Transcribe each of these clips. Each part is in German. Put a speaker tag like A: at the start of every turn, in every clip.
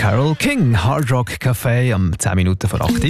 A: Carole King, Hard Rock Café, am 10 Minuten vor 8 Uhr.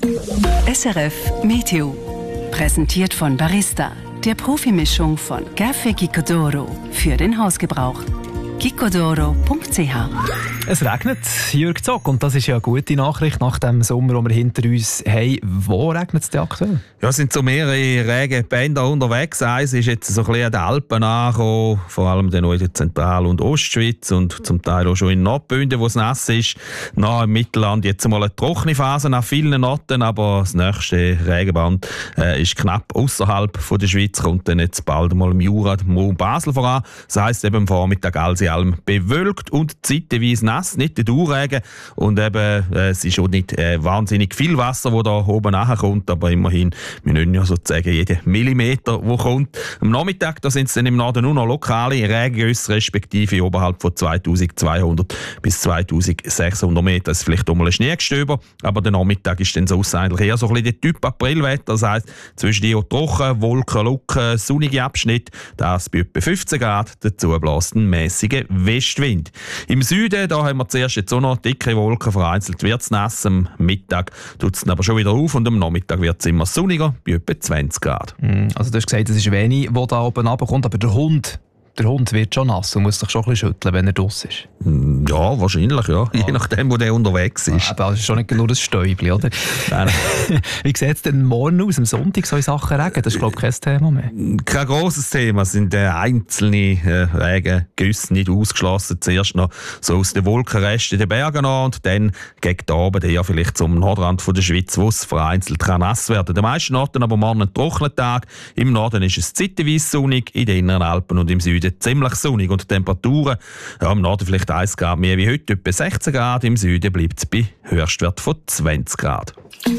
B: SRF Meteo. Präsentiert von Barista, der Profimischung von Café Gicodoro für den Hausgebrauch. gicodoro.ch.
A: Es regnet, Jürg Zock, und das ist ja eine gute Nachricht nach dem Sommer, den wir hinter uns haben. Wo regnet es denn aktuell?
C: Ja, es sind so mehrere Regenbänder unterwegs. Eins ist jetzt so ein bisschen an den Alpen angekommen, vor allem dann auch in der Zentral- und Ostschweiz und zum Teil auch schon in Nordbünden, wo es nass ist. Nach im Mittelland jetzt mal eine trockene Phase nach vielen Orten, aber das nächste Regenband ist knapp außerhalb der Schweiz, kommt dann jetzt bald mal im Jura, im Raum Basel voran. Das heisst eben am Vormittag alles in allem bewölkt und zeitweise nass, nicht der Dauerregen. Und eben, es ist auch nicht wahnsinnig viel Wasser, das da oben nachkommt, aber immerhin, wir nennen ja sozusagen jeden Millimeter, der kommt. Am Nachmittag, da sind es dann im Norden nur noch lokale Regengüsse, respektive oberhalb von 2200 bis 2600 Meter. Das ist vielleicht auch mal ein Schneegestöber, aber der Nachmittag ist dann sonst eigentlich eher so ein bisschen der Typ Aprilwetter. Das heisst, zwischen die trocken, Wolken, Lucken, sonnige Abschnitt, das bei etwa 15 Grad, dazu bläst ein mäßiger Westwind. Im Süden, da haben wir zuerst jetzt auch noch dicke Wolken, vereinzelt wird es nass, am Mittag tut es dann aber schon wieder auf und am Nachmittag wird es immer sonniger, bei etwa 20 Grad.
A: Also du hast gesagt, es ist wenig, was da oben runterkommt, aber der Hund wird schon nass und muss sich schon ein bisschen schütteln, wenn er draus ist.
C: Ja, wahrscheinlich, ja. Je nachdem, wo der unterwegs ist.
A: Aber das ist schon nicht nur das Stäubchen, oder?
C: Nein.
A: Wie sieht es denn morgen aus, am Sonntag, so in Sachen Regen? Das ist, glaube ich, kein Thema mehr.
C: Kein grosses Thema, es sind einzelne Regengüsse nicht ausgeschlossen. Zuerst noch so aus den Wolkenresten in den Bergen an und dann gegen den Abend eher vielleicht zum Nordrand von der Schweiz, wo es vereinzelt kann nass werden. Den meisten Orten aber morgen ein trockener Tag. Im Norden ist es zeitweise sonnig, in den inneren Alpen und im Süden ziemlich sonnig. Und die Temperaturen, ja, im Norden vielleicht 1 Grad mehr wie heute, etwa 16 Grad. Im Süden bleibt es bei Höchstwert von 20 Grad.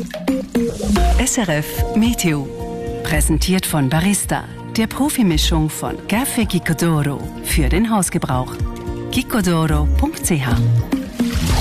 B: SRF Meteo. Präsentiert von Barista, der Profimischung von Café Gicodoro für den Hausgebrauch. gicodoro.ch.